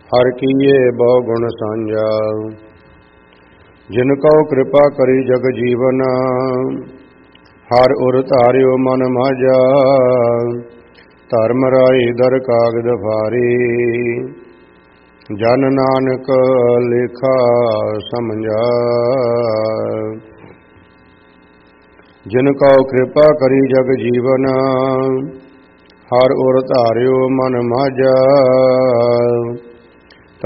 हर कीए बहु गुण सांझा। जिन कौ कृपा करी जग जीवन, हर उर धारियो मन माझा। धर्म राई दर कागद भारी, जन नानक लेखा समझा। जिन कौ कृपा करी जग जीवन, हर उर धारियो मन माझा।